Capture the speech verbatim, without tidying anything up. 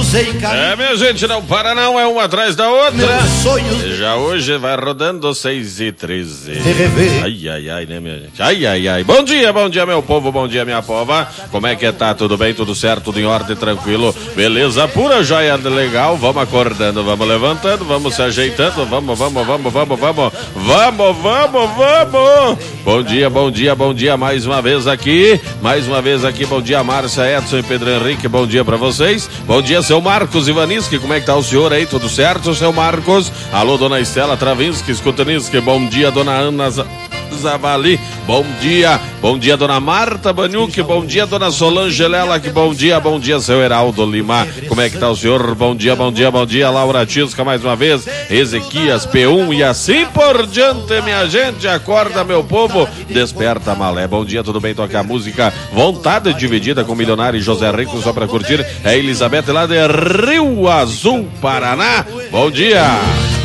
cruzei caminho. É, minha gente, não para não, é uma atrás da outra. Meus sonhos. Já hoje vai rodando seis e treze. Se rever. Ai, ai, ai, né, minha gente? Ai, ai, ai. Bom dia, bom dia, meu povo, bom dia, minha pova. Como é que tá? Tudo bem? Tudo certo? Tudo em ordem, tranquilo? Beleza? Pura joia legal. Vamos acordando, vamos levantando, vamos se ajeitando. Vamos, vamos, vamos, vamos, vamos. Vamos, vamos, vamos. Bom dia, bom dia, bom dia. Mais uma vez aqui. Mais uma vez aqui. Bom dia, Márcia, Edson e Pedro Henrique. Bom dia pra vocês. Bom dia, seu Marcos Ivaniski. Como é que tá o senhor aí? Tudo certo, seu Marcos? Alô, dona Estela Travinski, Skutaniski. Bom dia, dona Ana Zavali. Bom dia. Bom dia, dona Marta Baniuque. Bom dia, dona Solange Lela. Que bom dia, bom dia, seu Heraldo Lima. Como é que tá o senhor? Bom dia, bom dia, bom dia, Laura Tisca mais uma vez. Ezequias P um e assim por diante, minha gente. Acorda, meu povo. Desperta, malé. Bom dia, tudo bem? Toca a música Vontade Dividida com Milionário e José Rico só pra curtir. É Elizabeth lá de Rio Azul, Paraná. Bom dia.